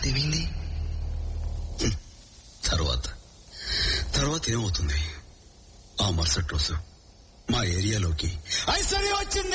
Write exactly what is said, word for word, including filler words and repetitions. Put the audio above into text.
తర్వాత ఏమైంది? తర్వాత తర్వాత ఏమవుతుంది? ఆ మరుసటి రోజు మా ఏరియాలోకి ఐశ్వర్య వచ్చింది.